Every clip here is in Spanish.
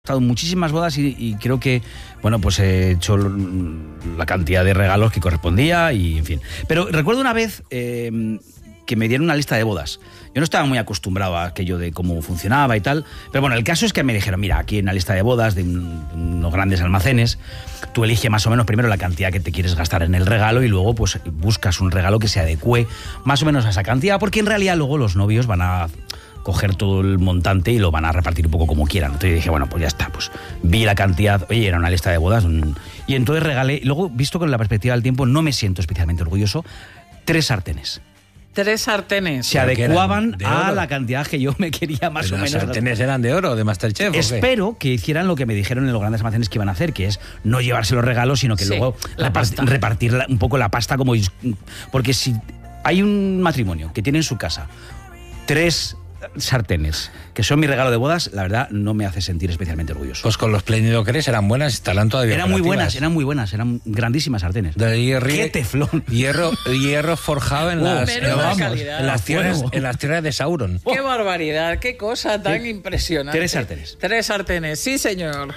He estado en muchísimas bodas y creo que, bueno, pues he hecho la cantidad de regalos que correspondía y, en fin. Pero recuerdo una vez que me dieron una lista de bodas. Yo no estaba muy acostumbrado a aquello de cómo funcionaba y tal, pero bueno, el caso es que me dijeron, mira, aquí hay una lista de bodas de unos grandes almacenes, tú eliges más o menos primero la cantidad que te quieres gastar en el regalo y luego pues buscas un regalo que se adecue más o menos a esa cantidad, porque en realidad luego los novios van a coger todo el montante y lo van a repartir un poco como quieran. Entonces dije, bueno, pues ya está, pues vi la cantidad, oye, era una lista de bodas, y entonces regalé, y luego, visto con la perspectiva del tiempo, no me siento especialmente orgulloso, 3 sartenes. 3 sartenes. Se adecuaban a la cantidad que yo me quería más o menos. ¿Las sartenes eran de oro, de Masterchef? Espero que hicieran lo que me dijeron en los grandes almacenes que iban a hacer, que es no llevarse los regalos, sino que luego repartir un poco la pasta como... Porque si hay un matrimonio que tiene en su casa 3 sartenes, que son mi regalo de bodas, la verdad no me hace sentir especialmente orgulloso. Pues con los Plenidoc eran buenas, estarán todavía eran muy buenas, eran grandísimas sartenes. ¡Qué teflón! Hierro forjado en las tierras de Sauron. ¡Qué barbaridad! ¡Qué cosa tan impresionante! 3 sartenes. 3 sartenes, sí señor.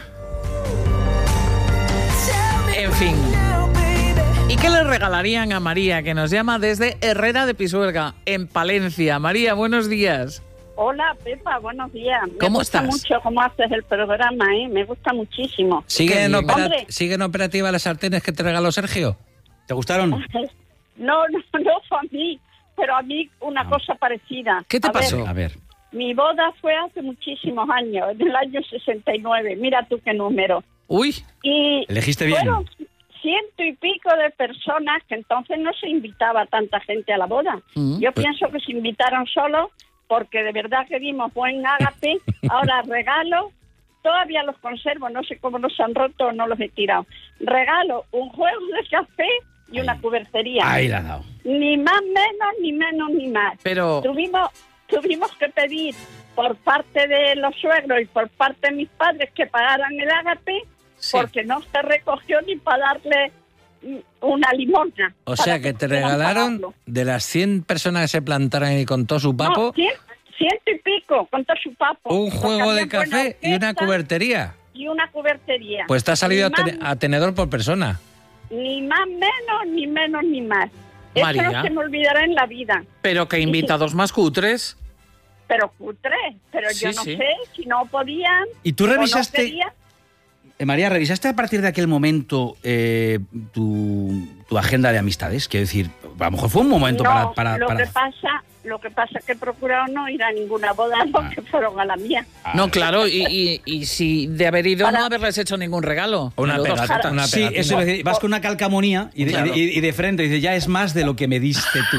En fin. ¿Y qué le regalarían a María, que nos llama desde Herrera de Pisuerga, en Palencia? María, buenos días. Hola, Pepa, buenos días. ¿Cómo estás? Me gusta mucho cómo haces el programa, me gusta muchísimo. ¿Siguen operativas las sartenes que te regaló Sergio? ¿Te gustaron? No fue a mí, pero a mí una cosa parecida. ¿Qué te pasó? A ver. Mi boda fue hace muchísimos años, en el año 69. Mira tú qué número. Uy. Y elegiste bien. Fueron 100 y pico de personas, que entonces no se invitaba a tanta gente a la boda. Yo pienso que se invitaron solo porque de verdad que dimos buen ágape. Ahora regalo, todavía los conservo, no sé cómo los han roto o no los he tirado. Regalo un juego de café y una cubertería. Ahí la ha dado. Ni más ni más. Pero tuvimos que pedir por parte de los suegros y por parte de mis padres que pagaran el ágape, porque no se recogió ni para darle una limosna. O sea, que te regalaron de las 100 personas que se plantaron y con todo su papo... No, 100 y pico, con todo su papo. Un juego de café y una cubertería. Y una cubertería. Pues te ha salido a tenedor por persona. Ni más ni más. María. Eso no se me olvidará en la vida. Pero que invitados más cutres. Pero cutres, pero yo no sé si no podían. ¿Y tú revisaste? No María, ¿revisaste a partir de aquel momento tu agenda de amistades? Quiero decir, a lo mejor fue un momento para... Lo que pasa es que he procurado no ir a ninguna boda, que fueron a la mía. No, claro, y si de haber ido no haberles hecho ningún regalo. Una pegatina. Sí, eso es decir, vas con una calcamonía y de frente dices, ya es más de lo que me diste tú.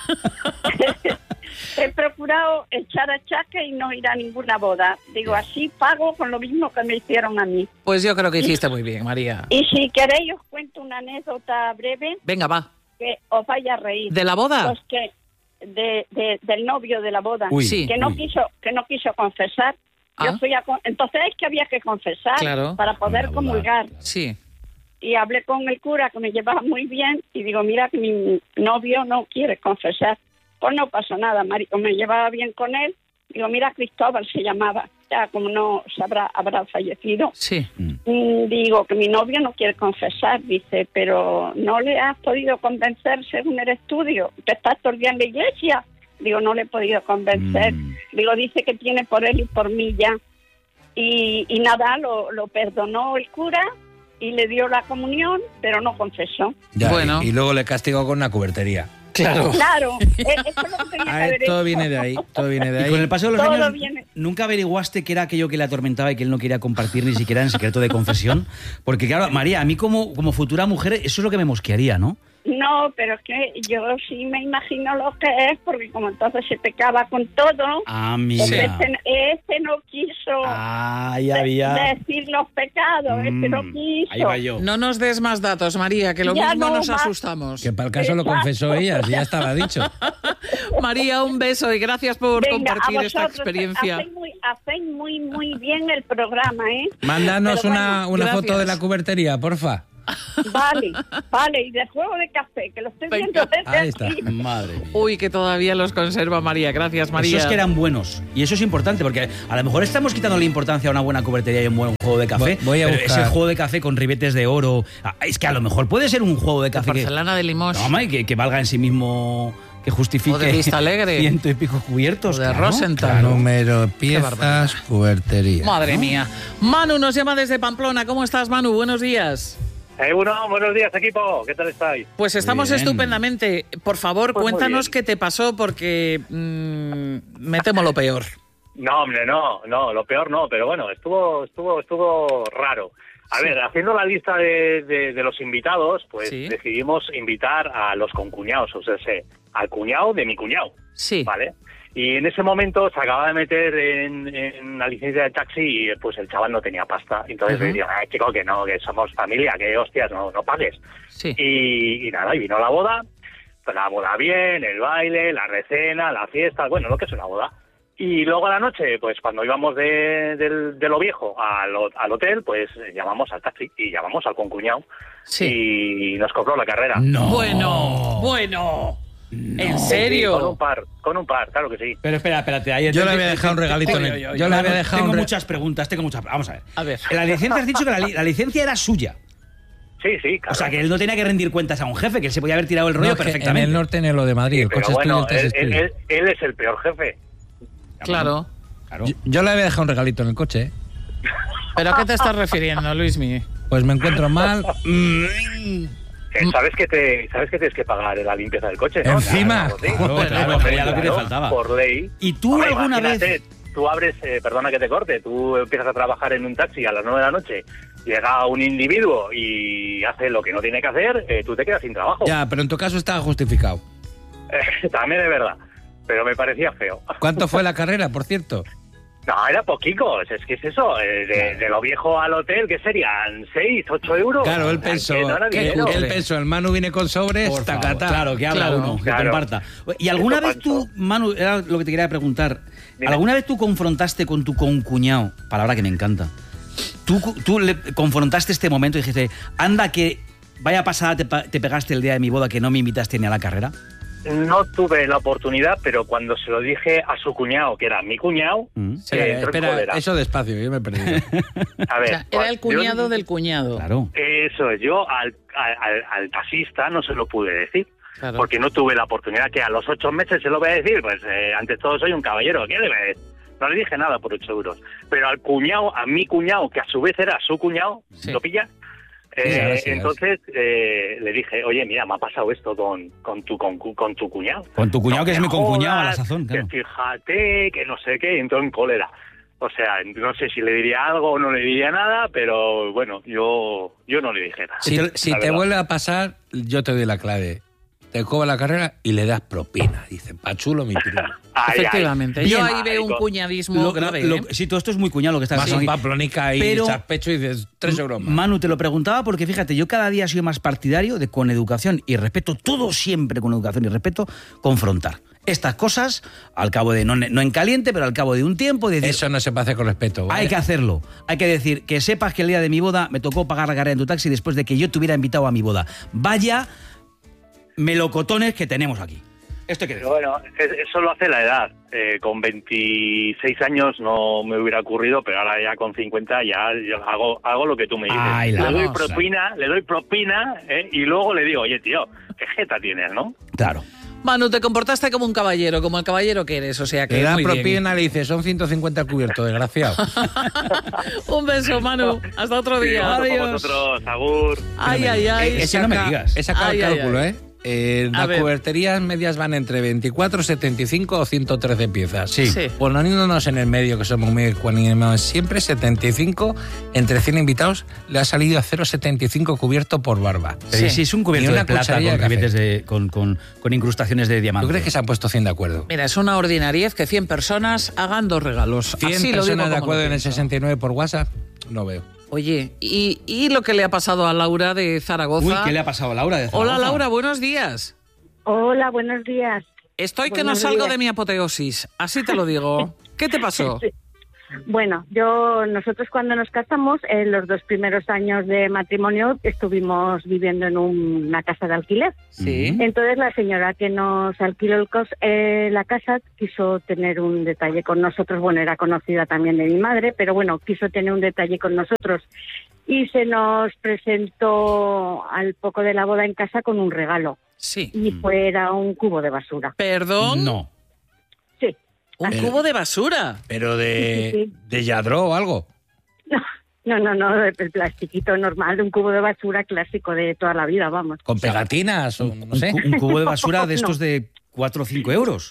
He procurado echar achaque y no ir a ninguna boda. Digo, así pago con lo mismo que me hicieron a mí. Pues yo creo que hiciste muy bien, María. Y si queréis os cuento una anécdota breve. Venga, va. Que os vaya a reír. ¿De la boda? Pues que del novio de la boda. Que no quiso confesar. Yo fui entonces es que había que confesar para poder comulgar. Sí. Y hablé con el cura, que me llevaba muy bien, y digo, mira que mi novio no quiere confesar. Pues no pasó nada, marico, me llevaba bien con él. Digo, mira, Cristóbal se llamaba, ya como no habrá fallecido. Sí. Digo, que mi novio no quiere confesar, dice, pero ¿no le has podido convencer según el estudio? ¿Que estás todo el día en la iglesia? Digo, no le he podido convencer. Digo, dice que tiene por él y por mí ya. Y nada, lo perdonó el cura y le dio la comunión, pero no confesó. Ya, bueno. Y luego le castigó con una cubertería. Claro. Eso es lo que tenía que haber todo hecho. viene de ahí, todo viene de ahí. Y con el paso de los años, viene. ¿nunca averiguaste qué era aquello que le atormentaba y que él no quería compartir ni siquiera en secreto de confesión? Porque claro, María, a mí como futura mujer, eso es lo que me mosquearía, ¿no? No, pero es que yo sí me imagino lo que es, porque como entonces se pecaba con todo, mira. Este no quiso decir los pecados, este no quiso. Ahí va yo. No nos des más datos, María, que lo Ya mismo no nos más. asustamos. Que para el caso lo confesó ella, si ya estaba dicho. María, un beso y gracias por Venga, compartir a esta vosotros, experiencia. Hacéis muy bien el programa, Mándanos Pero una gracias. foto de la cubertería, porfa. Vale, y de juego de café, que lo estoy viendo desde Ahí está. aquí. Madre mía. Uy, que todavía los conserva María. Gracias, María. Esos que eran buenos. Y eso es importante, porque a lo mejor estamos quitando la importancia a una buena cubertería y un buen juego de café. Voy a pero buscar. ese juego de café con ribetes de oro. Es que a lo mejor puede ser un juego de café que, Porcelana de Limoges. no, hombre, que valga en sí mismo, que justifique O de Vista Alegre. 100 y pico cubiertos. O de claro, Rosenthal. claro. Número, barbaridad. piezas, cubertería. Madre mía. Manu nos llama desde Pamplona. ¿Cómo estás, Manu? Buenos días. Buenos días, equipo. ¿Qué tal estáis? Pues estamos bien. estupendamente. Por favor, Pues muy cuéntanos bien. qué te pasó, porque me temo lo peor. No, hombre, no, lo peor no, pero bueno, estuvo raro. A ver, haciendo la lista de los invitados, pues Sí. decidimos invitar a los concuñados, o sea, al cuñado de mi cuñado, Sí. ¿vale? Y en ese momento se acaba de meter en la licencia de taxi y pues el chaval no tenía pasta. Entonces le digo, chico, que no, que somos familia, que hostias, no pagues. Sí. Y nada, y vino la boda bien, el baile, la recena, la fiesta, bueno, lo que es una boda. Y luego a la noche, pues cuando íbamos de lo viejo al hotel, pues llamamos al taxi y llamamos al concuñado Sí. y nos cobró la carrera. No. Bueno. ¿En Sí, serio? con un par, claro que sí. Pero espérate. Ahí Yo le había dejado un regalito en el... Yo le había dejado Tengo un muchas preguntas, Vamos a ver. A ver. La licencia, has dicho que la licencia era suya. Sí, claro. O sea, que él no tenía que rendir cuentas a un jefe, que él se podía haber tirado el rollo No, es que perfectamente. en el norte ni en lo de Madrid, el Pero coche bueno, es tuyo, el taxi es tuyo. él es el peor jefe. Claro. Claro. Yo le había dejado un regalito en el coche, ¿eh? ¿Pero a qué te estás refiriendo, Luismi? Pues me encuentro mal. ¿Sabes que tienes que pagar la limpieza del coche, no? Encima. Claro, sí. Claro, pero ya lo que te faltaba. Por ley. ¿Y tú Hombre, alguna imagínate, vez? Tú abres, perdona que te corte, tú empiezas a trabajar en un taxi a las 9 de la noche, llega un individuo y hace lo que no tiene que hacer, tú te quedas sin trabajo. Ya, pero en tu caso estaba justificado. También es verdad, pero me parecía feo. ¿Cuánto fue la carrera, por cierto? No, era poquicos, es que es eso, de lo viejo al hotel, ¿qué serían? ¿6, 8 euros? Claro, él O sea, pensó, que no era ¿qué dinero. él pensó, el Manu viene con sobres, Por favor, tacatá. claro, que habla Claro, uno, que claro. comparta. ¿Y alguna Eso, vez tú, Pancho. Manu, era lo que te quería preguntar, Dime. ¿alguna vez tú confrontaste con tu concuñado, palabra que me encanta, tú le confrontaste este momento y dijiste, anda que vaya pasada te pegaste el día de mi boda que no me invitaste ni a la carrera? No tuve la oportunidad, pero cuando se lo dije a su cuñado, que era mi cuñado, entró en Espera, cólera. eso despacio, yo me he perdido. A O ver, sea, era el cuñado yo- del cuñado. Claro. Eso es, yo al taxista no se lo pude decir, Claro. porque no tuve la oportunidad, que a los 8 meses se lo voy a decir, pues ante todo soy un caballero, ¿qué le voy a decir? No le dije nada por 8 euros, pero al cuñado, a mi cuñado, que a su vez era su cuñado, Sí. ¿lo pilla? ahora sí, Entonces le dije, oye, mira, me ha pasado esto con tu cuñado. Con tu cuñado, No que es me mi concuñado a la jodas, sazón, claro. Que fíjate, que no sé qué, y entró en cólera. O sea, no sé si le diría algo o no le diría nada, pero bueno, yo no le dije nada. Si la te verdad. vuelve a pasar, yo te doy la clave. Te cobra la carrera y le das propina. Dice, pachulo mi pirulo. Ay, ay. Efectivamente. Bien. Yo ahí veo un Ay, cuñadismo grave. ¿eh? Sí, todo esto es muy cuñado lo que estás Vas a un haciendo. paplónica y Pero- echas pecho y dices, 3 euros más. Manu, te lo preguntaba porque fíjate, yo cada día soy más partidario de con educación y respeto, todo siempre con educación y respeto, confrontar. Estas cosas, al cabo de, no en caliente, pero al cabo de un tiempo, decir, Eso no se puede hacer con respeto. ¿vale? hay que hacerlo. Hay que decir que sepas que el día de mi boda me tocó pagar la carrera en tu taxi después de que yo te hubiera invitado a mi boda. Vaya melocotones que tenemos aquí. Esto hay que decir. Pero bueno, eso lo hace la edad. Con 26 años no me hubiera ocurrido, pero ahora ya con 50 ya yo hago lo que tú me dices. Ay, la le doy cosa. propina y luego le digo, oye, tío, ¿qué jeta tienes, no? Claro. Manu, te comportaste como un caballero, como el caballero que eres, o sea que Le da muy bien. propina, le dice, son 150 el cubierto, desgraciado. Un beso, Manu. Hasta otro día. Otro Adiós. con vosotros, Agur. Ay, ay, ay. Ese no me digas. He sacado Ay, el ay, cálculo, ay. ¿eh? A Las ver. cuberterías medias van entre 24, 75 o 113 piezas. Sí. Sí. Poniéndonos en el medio, que somos muy ecuánimes siempre, 75, entre 100 invitados, le ha salido a 0,75 cubierto por barba. Sí, sí, es un cubierto Y una de plata cucharilla con de café. ribetes con incrustaciones de diamante. ¿Tú crees que se han puesto 100 de acuerdo? Mira, es una ordinariez que 100 personas hagan 2 regalos. 100 Así lo digo personas de como acuerdo lo en el pienso. 69 por WhatsApp, no veo. Oye, ¿y lo que le ha pasado a Laura de Zaragoza? Uy, ¿qué le ha pasado a Laura de Hola, Zaragoza? Laura, buenos días. Hola, buenos días. Estoy que no Buenos salgo días. de mi apoteosis, así te lo digo. ¿Qué te pasó? Bueno, nosotros cuando nos casamos, en los 2 primeros años de matrimonio estuvimos viviendo en una casa de alquiler. Sí. Entonces la señora que nos alquiló la casa quiso tener un detalle con nosotros. Bueno, era conocida también de mi madre, pero bueno, quiso tener un detalle con nosotros. Y se nos presentó al poco de la boda en casa con un regalo. Sí. Y era un cubo de basura. ¿Perdón? No. Sí. ¿Un cubo de basura? Pero Sí. de Yadro o algo. No, el plastiquito normal, de un cubo de basura clásico de toda la vida, vamos. Con pegatinas o no sé. Un cubo de basura de No. estos de 4 o 5 euros.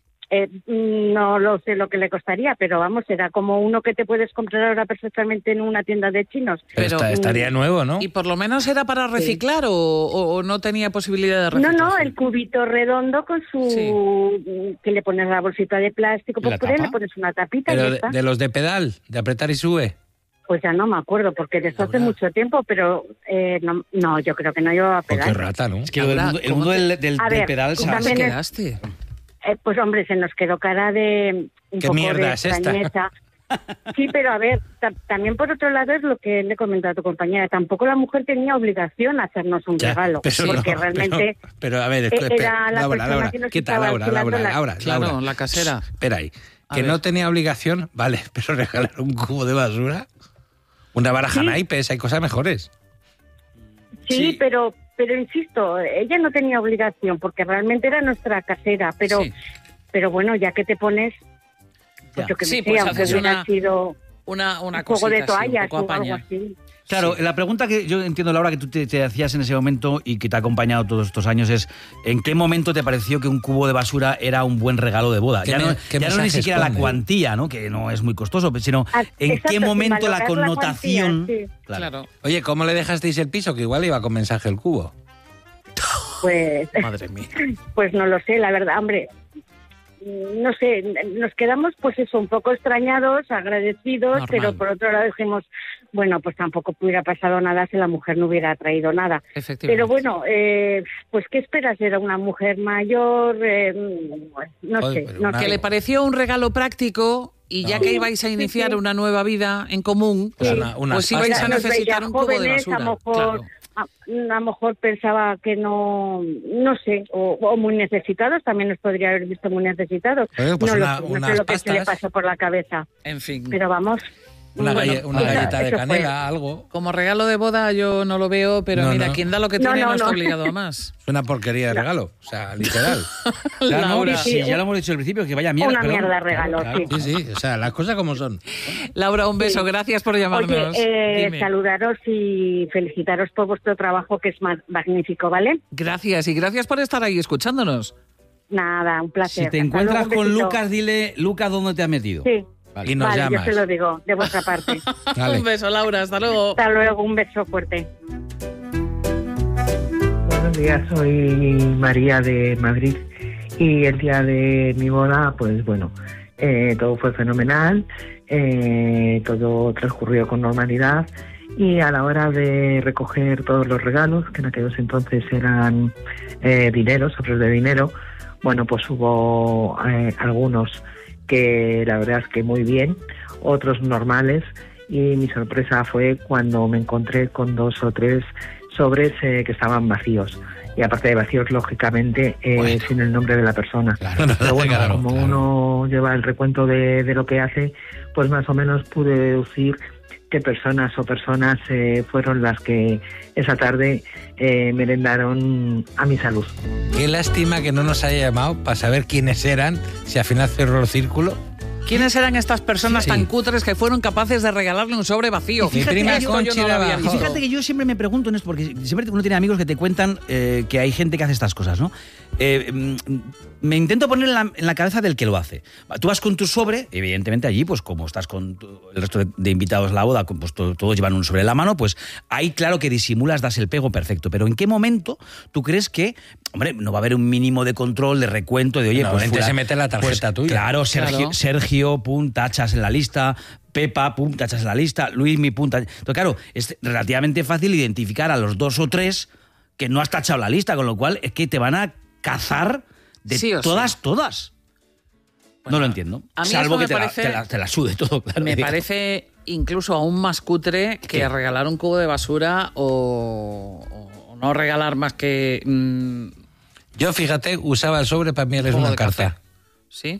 No lo sé lo que le costaría, pero vamos, era como uno que te puedes comprar ahora perfectamente en una tienda de chinos. Pero- estaría nuevo, ¿no? ¿Y por lo menos era para reciclar o no tenía posibilidad de reciclar? No, el cubito redondo con su... que le pones la bolsita de plástico, ¿Y la pues por ahí tapa? le pones una tapita y Pero ya está. de los de pedal, de apretar y sube. Pues ya no me acuerdo, porque de eso hace Laura. mucho tiempo, pero no, yo creo que no llevaba Oh, qué pedal. rata, ¿no? Es que Laura, el mundo ¿cómo te- del A ver, pedal ¿Cómo ¿sabes? te también quedaste? Pues hombre, se nos quedó cara de un ¿Qué poco mierda de es esta? extrañeza. Sí, pero a ver, también por otro lado es lo que le he comentado a tu compañera. Tampoco la mujer tenía obligación a hacernos un Ya, regalo, pero porque no, realmente pero a ver, era espera, la Laura, persona que nos quieta, estaba Laura, alquilando Laura. Claro, la casera. Espera ahí. A Que ver. no tenía obligación, vale, pero regalar un cubo de basura, una baraja Sí. naipes, hay cosas mejores. sí, Sí. pero insisto, ella no tenía obligación porque realmente era nuestra casera, pero Sí. pero bueno, ya que te pones, pues Ya. yo que Sí, sé, pues aunque haces hubiera una sido Una un juego cosita de así, toallas un poco o algo apaña. así. Claro, Sí. la pregunta que yo entiendo, Laura, que tú te hacías en ese momento y que te ha acompañado todos estos años es ¿en qué momento te pareció que un cubo de basura era un buen regalo de boda? ¿Qué Ya no ni mensaje siquiera la esconde? cuantía, ¿no? Que no es muy costoso, sino en Exacto, qué sin momento la valorar connotación... cuantía, sí. Claro. Oye, ¿cómo le dejasteis el piso? Que igual iba con mensaje el cubo. Pues Madre mía. Pues no lo sé, la verdad, hombre. No sé, nos quedamos pues eso, un poco extrañados, agradecidos, Normal. pero por otro lado dijimos, bueno, pues tampoco hubiera pasado nada si la mujer no hubiera traído nada. Efectivamente. Pero bueno, pues ¿qué esperas? Era una mujer mayor, no Joder, sé, pero no una- Que sé. le pareció un regalo práctico y ya No. que ibais a iniciar sí. una nueva vida en común, Pues Sí. unas pues ibais a pastas. Nos necesitar veía un cubo de jóvenes, basura. a lo mejor, Claro. a lo mejor pensaba que no sé, o muy necesitados, también nos podría haber visto muy necesitados. Oye, pues no una- lo sé, no unas sé lo que se le pastas. pasó por la cabeza, En fin. pero vamos. Una, bueno, una eso- galleta de eso fue. canela, algo. Como regalo de boda yo no lo veo, pero No, mira, no. quien da lo que No, tiene no, no, está no. obligado a más. Es una porquería de regalo. O sea, literal. Claro, no, Laura. sí, ya lo hemos dicho al principio, que vaya mierda. Una perdón. mierda de regalo, Claro, sí. Sí, sí. O sea, las cosas como son. Laura, un beso. Gracias por llamarnos. Oye, Dime. saludaros y felicitaros por vuestro trabajo, que es magnífico, ¿vale? Gracias y gracias por estar ahí escuchándonos. Nada, un placer. Si te Hasta encuentras luego, un con besito. Lucas, dile, Lucas, ¿dónde te has metido? Sí, Y nos vale, llamas. yo te lo digo, de vuestra parte. Vale. Un beso, Laura. Hasta luego. Hasta luego, un beso fuerte. Buenos días, soy María de Madrid y el día de mi boda, pues bueno, todo fue fenomenal, todo transcurrió con normalidad y a la hora de recoger todos los regalos, que en aquellos entonces eran sobres de dinero, bueno, pues hubo algunos que la verdad es que muy bien, otros normales, y mi sorpresa fue cuando me encontré con 2 o 3 sobres que estaban vacíos, y aparte de vacíos, lógicamente, Bueno. sin el nombre de la persona. Claro, Pero bueno, claro, como claro. uno lleva el recuento de lo que hace, pues más o menos pude deducir qué personas fueron las que esa tarde merendaron a mi salud. Qué lástima que no nos haya llamado para saber quiénes eran, si al final cerró el círculo. ¿Quiénes eran estas personas Sí. tan cutres que fueron capaces de regalarle un sobre vacío? Mi prima esto Conchi yo no lo era había bajo. Y visto. fíjate que yo siempre me pregunto en esto, porque siempre uno tiene amigos que te cuentan que hay gente que hace estas cosas, ¿no? Me intento poner en la cabeza del que lo hace. Tú vas con tu sobre, evidentemente allí, pues como estás con el resto de invitados a la boda, pues todos llevan un sobre en la mano, pues ahí claro que disimulas, das el pego perfecto. Pero ¿en qué momento tú crees que, hombre, no va a haber un mínimo de control, de recuento, de oye, Normalmente pues se mete la tarjeta tuya. Claro, Claro. Sergio, pum, tachas en la lista. Pepa, pum, tachas en la lista. Luis, mi punta. Entonces, claro, es relativamente fácil identificar a los 2 o 3 que no has tachado la lista, con lo cual es que te van a cazar de Sí o sí. todas. No lo entiendo. a mí Salvo eso que me parece- te la sude todo, claro. Me parece incluso aún más cutre que ¿Qué? regalar un cubo de basura o no regalar más que... Yo, fíjate, usaba el sobre para enviarles jugo una de café. carta. ¿Sí?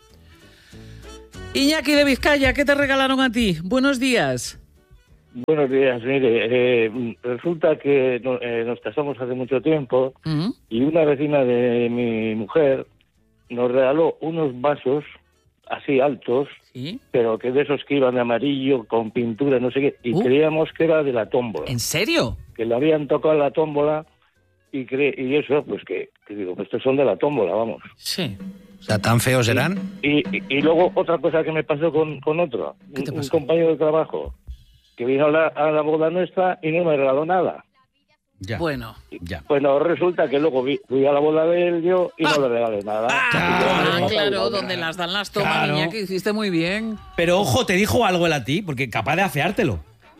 Iñaki de Vizcaya, ¿qué te regalaron a ti? Buenos días. Buenos días, mire, resulta que nos casamos hace mucho tiempo Ujú. y una vecina de mi mujer nos regaló unos vasos así altos, ¿Sí? pero que de esos que iban de amarillo, con pintura, no sé qué, y creíamos que era de la tómbola, ¿En serio? que le habían tocado la tómbola y eso, pues que digo, pues estos son de la tómbola, vamos. Sí. O sea, ¿tan feos eran? Y luego otra cosa que me pasó con otro, ¿Qué te un pasó? compañero de trabajo, que vino a la boda nuestra y no me regaló nada. Ya. Bueno. Ya. Bueno, resulta que luego fui a la boda de él yo y no le regalé nada. Claro, donde las dan las tomas, Claro. Iñaki, hiciste muy bien. Pero ojo, ¿te dijo algo él a ti? Porque capaz de afeártelo.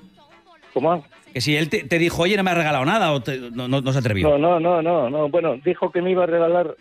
¿Cómo? Que si él te dijo, oye, no me ha regalado nada, o no se atrevió. No. Bueno, dijo que me iba a regalar,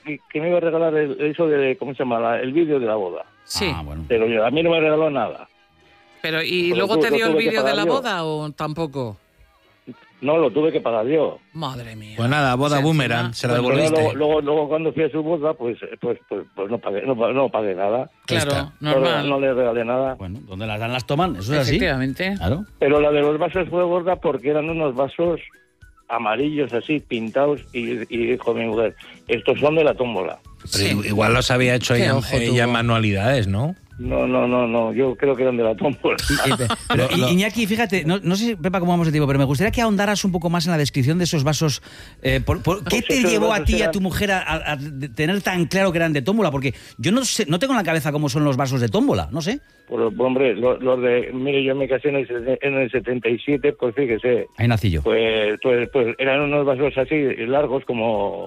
eso de, ¿cómo se llama? El vídeo de la boda. Sí. Ah, bueno. Pero a mí no me regaló nada. Pero, ¿y Pues luego lo te dio el tuve que vídeo de pagar la yo. boda o tampoco? No, lo tuve que pagar yo. Madre mía. Pues nada, boda O sea, boomerang, encima- se la Bueno, devolviste. luego cuando fui a su boda, pues no pagué nada. Claro, está. normal. No le regalé nada. Bueno, donde las dan las toman, eso es así. Efectivamente. Claro. Pero la de los vasos fue gorda porque eran unos vasos amarillos así, pintados, y dijo mi mujer, estos son de la tómbola. Pero igual los había hecho Qué ella, ojo ella en tuvo. manualidades, ¿no? No, yo creo que eran de la tómbola. Pero, Iñaki, fíjate, no sé, Pepa, cómo vamos de tiempo, pero me gustaría que ahondaras un poco más en la descripción de esos vasos. ¿Qué Pues te esos llevó a vasos ti y a eran- tu mujer a tener tan claro que eran de tómbola? Porque yo no sé, no tengo en la cabeza cómo son los vasos de tómbola, no sé. Pues, hombre, los de... Mire, yo me casé en el 77, pues fíjese, Ahí nací yo. pues eran unos vasos así largos como...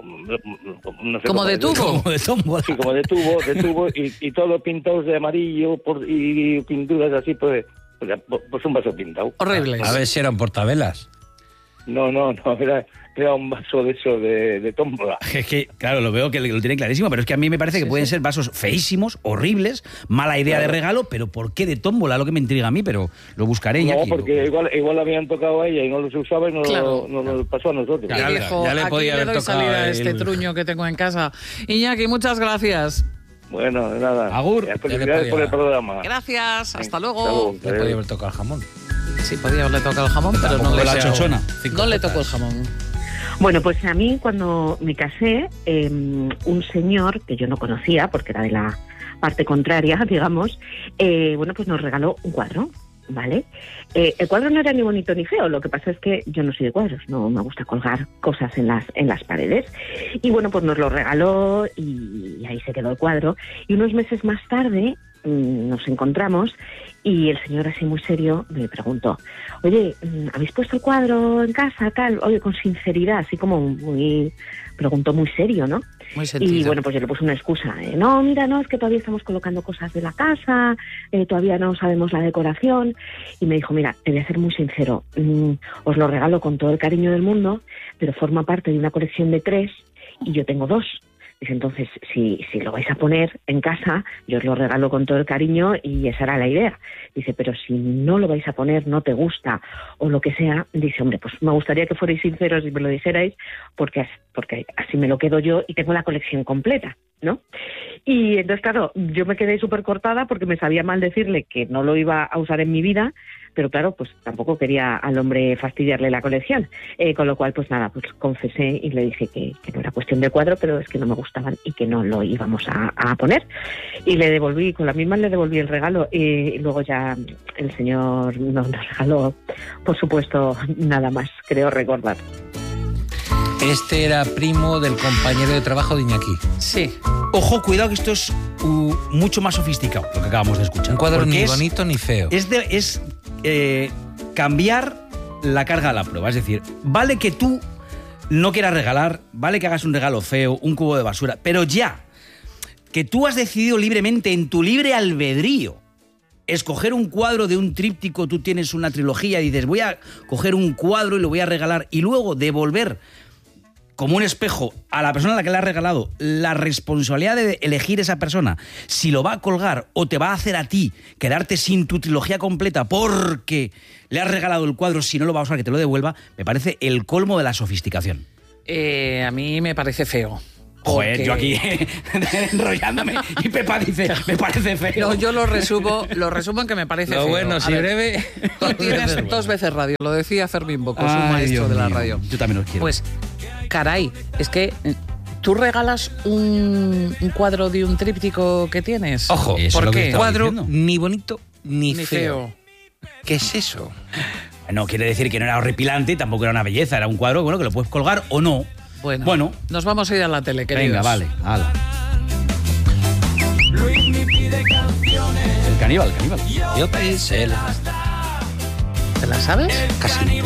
No sé Como cómo de decirlo. tubo. Como de tómbola. Sí, como de tubo y todo pintados de amarillo y pinturas así, pues un vaso pintado. Horribles. A ver si eran portavelas. No, era un vaso de eso de tómbola. Es que, claro, lo veo que lo tiene clarísimo, pero es que a mí me parece que pueden ser vasos feísimos, horribles, mala idea de regalo, pero ¿por qué de tómbola? Lo que me intriga a mí, pero lo buscaré. No, Iñaki. porque igual habían tocado a ella y no los usaba y no Claro. nos pasó a nosotros. Y Ya le- dijo, ya le aquí podía le haber doy tocado salida a el- este truño que tengo en casa. Iñaki, muchas gracias. Bueno, nada. Agur. Felicidades por el programa. Gracias, hasta luego. Hasta luego. Le podía haber tocado el jamón. Sí, podía haberle tocado el jamón, pero no Tampoco le, la chochona. no le tocó el jamón. Bueno, pues a mí cuando me casé, un señor que yo no conocía, porque era de la parte contraria, digamos, pues nos regaló un cuadro, ¿vale? El cuadro no era ni bonito ni feo, lo que pasa es que yo no soy de cuadros, no me gusta colgar cosas en las paredes. Y bueno, pues nos lo regaló y ahí se quedó el cuadro. Y unos meses más tarde nos encontramos y el señor así muy serio me preguntó, oye, ¿habéis puesto el cuadro en casa, tal? Oye, con sinceridad, así como preguntó muy serio, ¿no? Muy sentido. Y bueno, pues yo le puse una excusa. No, mira, no, es que todavía estamos colocando cosas de la casa, todavía no sabemos la decoración. Y me dijo, mira, te voy a ser muy sincero, os lo regalo con todo el cariño del mundo, pero forma parte de una colección de 3 y yo tengo 2. Dice, entonces, si lo vais a poner en casa, yo os lo regalo con todo el cariño y esa era la idea. Dice, pero si no lo vais a poner, no te gusta o lo que sea, dice, hombre, pues me gustaría que fuerais sinceros y me lo dijerais porque así me lo quedo yo y tengo la colección completa, ¿no? Y entonces, claro, yo me quedé súper cortada porque me sabía mal decirle que no lo iba a usar en mi vida, pero claro, pues tampoco quería al hombre fastidiarle la colección. Con lo cual, pues nada, pues confesé y le dije que no era cuestión de cuadro, pero es que no me gustaban y que no lo íbamos a poner. Y le devolví, con la misma le devolví el regalo y luego ya el señor nos regaló, por supuesto, nada más, creo recordar. Este era primo del compañero de trabajo de Iñaki. Sí. Ojo, cuidado que esto es mucho más sofisticado, lo que acabamos de escuchar. Un cuadro Porque ni es- bonito ni feo. es cambiar la carga a la prueba. Es decir, vale que tú no quieras regalar, vale que hagas un regalo feo, un cubo de basura, pero ya que tú has decidido libremente, en tu libre albedrío, escoger un cuadro de un tríptico, tú tienes una trilogía y dices, voy a coger un cuadro y lo voy a regalar y luego devolver como un espejo a la persona a la que le has regalado la responsabilidad de elegir esa persona si lo va a colgar o te va a hacer a ti quedarte sin tu trilogía completa porque le has regalado el cuadro, si no lo va a usar que te lo devuelva, me parece el colmo de la sofisticación. A mí me parece feo. Joder, yo aquí enrollándome y Pepa dice, me parece feo. No, yo lo resumo en que me parece feo. Bueno, si breve... Tú tienes 2 veces radio, lo decía Fermín Bocos, un maestro Dios de la mío. radio. Yo también los quiero. Pues, caray, es que tú regalas un cuadro de un tríptico que tienes. Ojo, Eso es ¿por lo que qué? estaba cuadro diciendo. ni bonito ni Ni feo. ¿Qué es eso? No quiere decir que no era horripilante, tampoco era una belleza, era un cuadro bueno, que lo puedes colgar o no. Bueno, nos vamos a ir a la tele, queridos. Venga, vale, hala. El caníbal. Yo pensé ¿Te la sabes? casi.